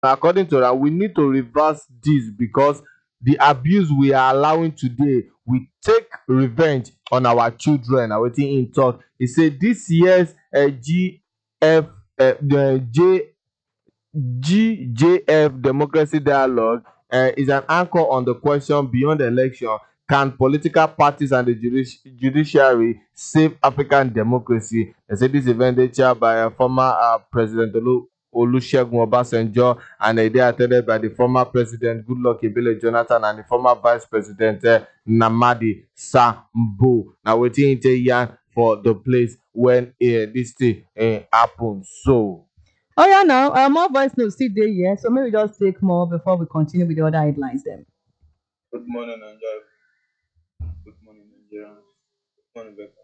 according to am, we need to reverse dis because the abuse we are allowing today will take revenge on our children. Na wetin im tok. E say dis years GF GJF Democracy Dialogue is an anchor on the question beyond election: can political parties and the judiciary save African democracy? Dem say dis event dey chaired by former President Olusegun Obasanjo, and e dey at ten ded by the former President Goodluck Ebele Jonathan and the former Vice President Nnamdi Sambo. Na wetin im take yarn for the place wen dis thing happen so. Oh yeah, now more voice notes still dey here, so maybe just take more before we continue with the other headlines Good morning, Nigeria. Good morning, Nigerians. Good morning,